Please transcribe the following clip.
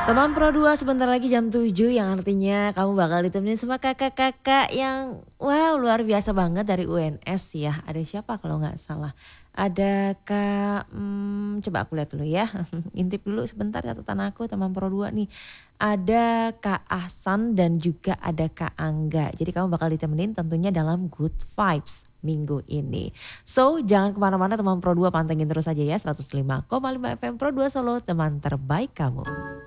Teman Pro 2 sebentar lagi jam 7 yang artinya kamu bakal ditemenin sama kakak-kakak yang wow luar biasa banget dari UNS ya. Ada siapa kalau nggak salah? Ada Kak, coba aku lihat dulu ya. Intip dulu sebentar catatan aku teman Pro 2 nih. Ada Kak Ahsan dan juga ada Kak Angga. Jadi kamu bakal ditemenin tentunya dalam Good Vibes minggu ini. So jangan kemana-mana teman Pro 2, pantengin terus aja ya 105,5 FM Pro 2 Solo, teman terbaik kamu.